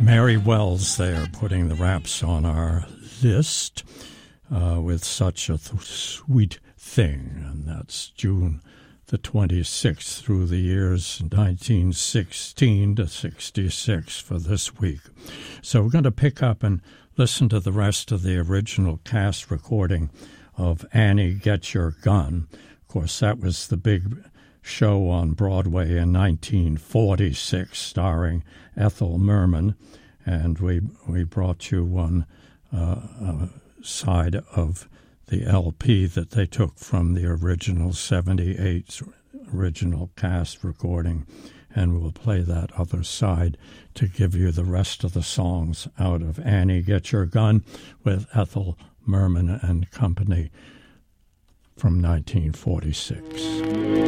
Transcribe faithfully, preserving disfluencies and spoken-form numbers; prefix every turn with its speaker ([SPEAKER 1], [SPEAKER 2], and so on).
[SPEAKER 1] Mary Wells there, putting the Raps on our list uh, with Such a th- Sweet Thing, and that's June the twenty-sixth through the years nineteen sixteen to sixty-six for this week. So we're going to pick up and listen to the rest of the original cast recording of Annie, Get Your Gun. Of course, that was the big show on Broadway in nineteen forty-six, starring Ethel Merman, and we we brought you one uh, uh, side of the L P that they took from the original seventy-eight original cast recording, and we'll play that other side to give you the rest of the songs out of Annie, Get Your Gun with Ethel Merman and Company from nineteen forty-six.